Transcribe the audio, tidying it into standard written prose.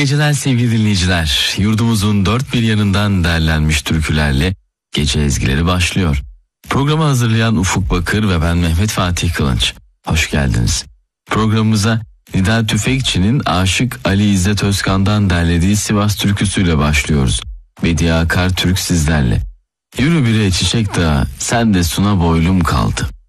geceler sevgili dinleyiciler. Yurdumuzun dört bir yanından derlenmiş türkülerle gece ezgileri başlıyor. Programı hazırlayan Ufuk Bakır ve ben Mehmet Fatih Kılınç. Hoş geldiniz. Programımıza Nida Tüfekçi'nin Aşık Ali İzzet Özkan'dan derlediği Sivas türküsüyle başlıyoruz. Bediye Akar Türk sizlerle. Yürü bire çiçek dağı, sen de suna boylum kaldı.